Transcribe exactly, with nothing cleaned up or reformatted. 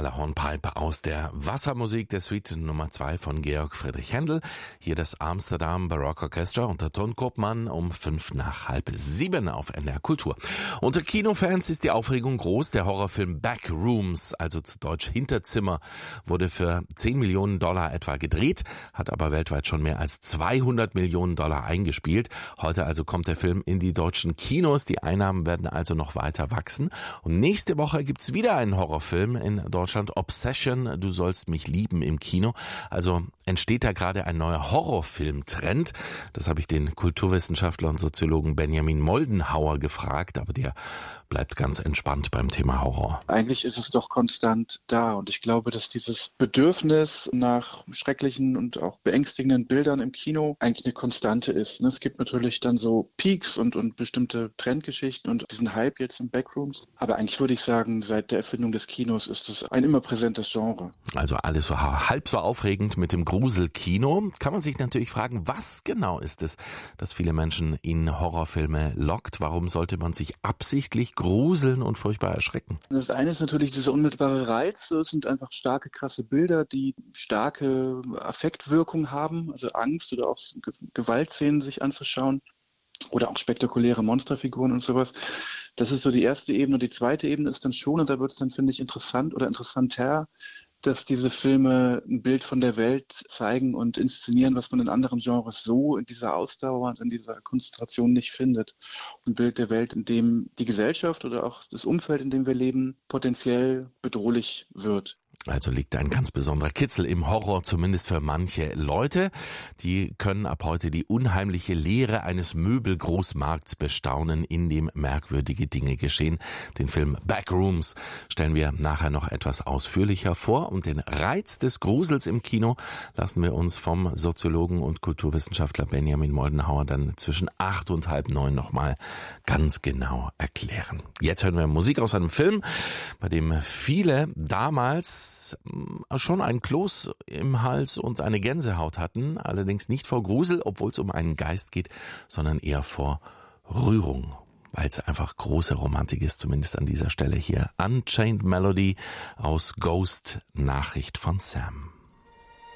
finale Hornpipe aus der Wassermusik der Suite Nummer zwei von Georg Friedrich Händel. Hier das Amsterdam Baroque Orchestra unter Ton Koopman um fünf nach halb sieben auf N D R Kultur. Unter Kinofans ist die Aufregung groß. Der Horrorfilm Backrooms, also zu Deutsch Hinterzimmer, wurde für zehn Millionen Dollar etwa gedreht, hat aber weltweit schon mehr als zweihundert Millionen Dollar eingespielt. Heute also kommt der Film in die deutschen Kinos. Die Einnahmen werden also noch weiter wachsen. Und nächste Woche gibt's wieder einen Horrorfilm in Deutschland, Obsession, du sollst mich lieben im Kino. Also entsteht da gerade ein neuer Horrorfilmtrend. Das habe ich den Kulturwissenschaftler und Soziologen Benjamin Moldenhauer gefragt, aber der bleibt ganz entspannt beim Thema Horror. Eigentlich ist es doch konstant da und ich glaube, dass dieses Bedürfnis nach schrecklichen und auch beängstigenden Bildern im Kino eigentlich eine Konstante ist. Es gibt natürlich dann so Peaks und, und bestimmte Trendgeschichten und diesen Hype jetzt in Backrooms, aber eigentlich würde ich sagen, seit der Erfindung des Kinos ist es ein immer präsentes Genre. Also alles so halb so aufregend mit dem Gruselkino. Kann man sich natürlich fragen, was genau ist es, das viele Menschen in Horrorfilme lockt? Warum sollte man sich absichtlich gruseln und furchtbar erschrecken? Das eine ist natürlich dieser unmittelbare Reiz. Es sind einfach starke, krasse Bilder, die starke Affektwirkung haben, also Angst oder auch Gewaltszenen sich anzuschauen. Oder auch spektakuläre Monsterfiguren und sowas. Das ist so die erste Ebene. Und die zweite Ebene ist dann schon, und da wird es dann, finde ich, interessant oder interessanter, dass diese Filme ein Bild von der Welt zeigen und inszenieren, was man in anderen Genres so in dieser Ausdauer und in dieser Konzentration nicht findet. Ein Bild der Welt, in dem die Gesellschaft oder auch das Umfeld, in dem wir leben, potenziell bedrohlich wird. Also liegt ein ganz besonderer Kitzel im Horror, zumindest für manche Leute. Die können ab heute die unheimliche Leere eines Möbelgroßmarkts bestaunen, in dem merkwürdige Dinge geschehen. Den Film Backrooms stellen wir nachher noch etwas ausführlicher vor. Und den Reiz des Grusels im Kino lassen wir uns vom Soziologen und Kulturwissenschaftler Benjamin Moldenhauer dann zwischen acht und halb neun nochmal ganz genau erklären. Jetzt hören wir Musik aus einem Film, bei dem viele damals schon ein Kloß im Hals und eine Gänsehaut hatten, allerdings nicht vor Grusel, obwohl es um einen Geist geht, sondern eher vor Rührung, weil es einfach große Romantik ist, zumindest an dieser Stelle hier. Unchained Melody aus Ghost, Nachricht von Sam.